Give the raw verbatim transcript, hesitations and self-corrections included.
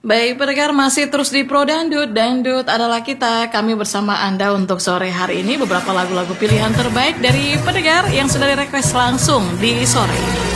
Baik pendengar, masih terus di Pro Dangdut, Dangdut adalah kita. Kami bersama Anda untuk sore hari ini beberapa lagu-lagu pilihan terbaik dari pendengar yang sudah di request langsung di sore ini.